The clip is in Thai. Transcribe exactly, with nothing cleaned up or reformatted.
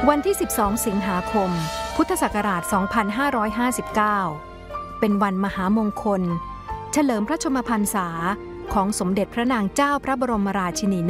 วันที่สิบสองสิงหาคมพุทธศักราชสองพันห้าร้อยห้าสิบเก้าเป็นวันมหามงคลเฉลิมพระชนมพรรษาของสมเด็จพระนางเจ้าพระบรมราชินี